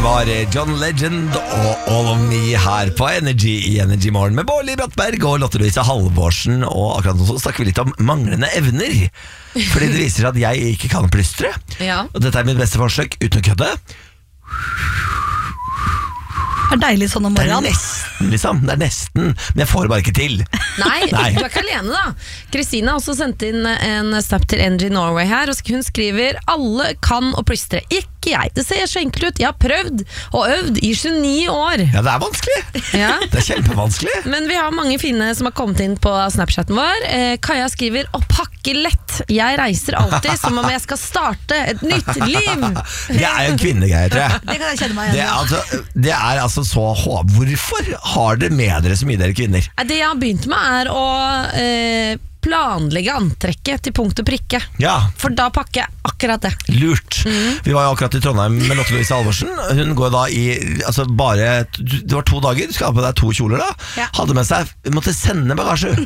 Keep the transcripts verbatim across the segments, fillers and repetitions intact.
var John Legend og All of Me her på Energy i Energy Morgen med Bårli Brattberg og Lotte Louise Halvorsen. Og akkurat nå så snakker vi litt om manglende evner, fordi det viser seg at jeg ikke kan plystre. Ja. Og dette er mitt beste forsøk uten å kødde. Det er deilig sånn om Det er morgenen. nesten, liksom. Det er nesten, men jeg får det bare ikke til. Nei, Nei. du er ikke alene da. Kristina har også sendt inn en snap til Energy Norway her, og hun skriver: alle kan å plystre, ikke jeg. Det ser så enkelt ut. Jeg har prøvd og øvd i tjueni år. Ja, det er vanskelig. Ja. Det er kjempevanskelig. Men vi har mange fine som har kommet inn på Snapchatten vår. eh, Kaja skriver: å pakke lett. Jeg reiser alltid som om jeg skal starte et nytt liv. Det er jo en kvinnegreie, tror jeg. Det kan jeg kjenne meg Det igjen er, i. altså, det er altså så håp. Hvorfor har dere med dere så mye, dere kvinner? Eh, Det jeg har begynt med er å eh, planlegge antrekket til punkt og prikke. Ja, For da pakker jeg akkurat det. lurt. Vi var jo akkurat i Trondheim med Lotte Louise Halvorsen. Hun går da i altså bare, det var to dager, du skal ha på deg to kjoler da. Ja. Hadde med seg, måtte sende bagasje.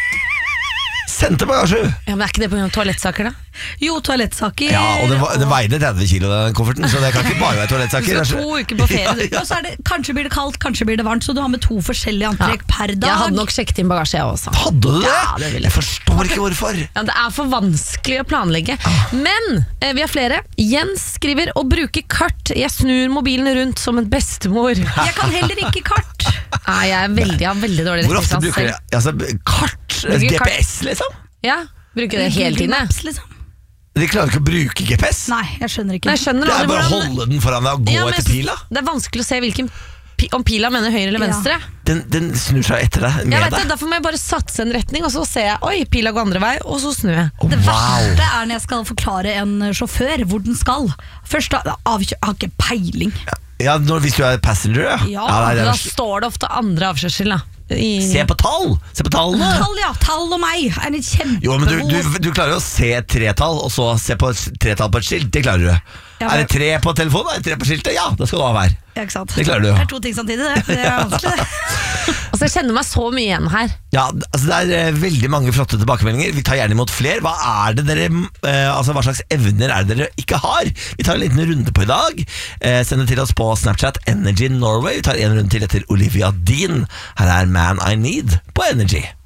Sendte bagasje. Ja, Men er ikke det på grunn av toalettsaker, da? Jo, toalettsaker. Ja, og det, det veide tretti kilo den kofferten, så det kan ikke bare være toalettsaker. Du skal to uker på ferie. Ja, ja. Og så er det, kanskje blir det kaldt, kanskje blir det varmt, så du har med to forskjellige antrekk per dag. Jeg hadde nok sjekket inn bagasje, jeg også. Hadde du det? Ja, det vil jeg. Jeg forstår ikke hvorfor. Ja, det er for vanskelig å planlegge. Men eh, vi har flere. Jens skriver: å bruke kart. Jeg snur mobilen rundt som en bestemor. Jeg kan heller ikke kart. Nei, jeg, er veldig, jeg har veldig dårlig Hvor ofte retningssans bruker selv. dere altså, kart? Bruker G kart. P S, liksom? Ja, bruker det hele tiden. jeg. Maps, liksom. De klarer ikke å bruke G P S. Nei, jeg skjønner ikke. Nei, jeg skjønner Det er aldri bare å hvordan- holde den foran deg og gå Ja, men jeg etter synes pila. Det er vanskelig å se hvilken pi- om pila mener høyre eller Ja. venstre. Den, den snur seg etter deg, Jeg med vet det, deg. Derfor må jeg bare satse en retning, og så ser jeg oi, pila går andre vei, og så snur jeg. Oh, Det wow. verste er når jeg skal forklare en sjåfør hvor den skal. Først da, avkjø- jeg har ikke peiling. Ja, når, hvis du er passenger, ja. Ja, nei, det Da er, står det ofte andre avkjørsel, da. I, se på tall! Se på tallene! Tall, ja. Tall og meg er et kjempe... Jo, men du, du, du klarer jo å se tre tall, og så se på et tretall på et skilt. Det klarer du. Ja, Er men- det tre på telefonen? Er det tre på skiltet? Ja, det skal du ha hver. Ja, ikke sant? Det klarer du jo. Det er to ting samtidig, det. Det er vanskelig, det. Altså, jeg kjenner meg så mye igjen her. Ja, altså det er eh, veldig mange flotte tilbakemeldinger. Vi tar gjerne imot flere. Hva er det dere eh, altså hva slags evner er det dere ikke har? Vi tar en liten runde på i dag. Eh, send det til oss på Snapchat Energy Norway. Vi tar en runde til etter Olivia Dean. Her er Man I Need på Energy.